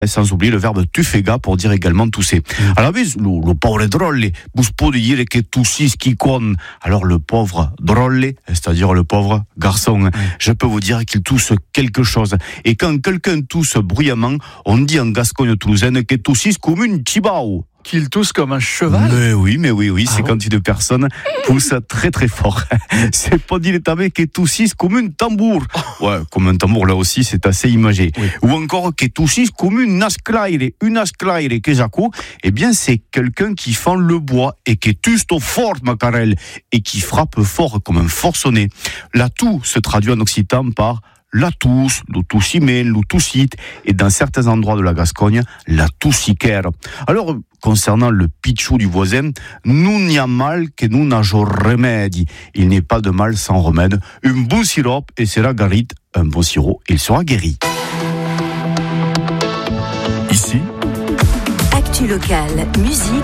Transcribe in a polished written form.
Et sans oublier le verbe tufega pour dire également tousser. Alors, le pauvre drolle, vous pouvez dire que toussis qui con. Alors, le pauvre drolle, c'est-à-dire le pauvre garçon, je peux vous dire qu'il tousse quelque chose. Et quand quelqu'un tousse bruyamment, on dit en Gascogne toulousaine que toussis comme une tibao. Qu'il tousse comme un cheval? Mais oui, c'est quand une personne pousse très très fort. C'est pas dire que toussisse comme un tambour. Ouais, comme un tambour, là aussi, c'est assez imagé. Oui. Ou encore que toussisse comme une asclaire que j'accou. Eh bien, c'est quelqu'un qui fend le bois et qui tusto fort, macarel, et qui frappe fort comme un forcené. La toux se traduit en occitan par la tousse, le toussimel, le toussite, et dans certains endroits de la Gascogne, la toussiquère. Alors, concernant le pitchou du voisin, nous n'y a mal que nous n'ageons remède. Il n'est pas de mal sans remède. Un bon sirop et c'est la garite. Un bon sirop, il sera guéri. Ici, Actu Local, musique.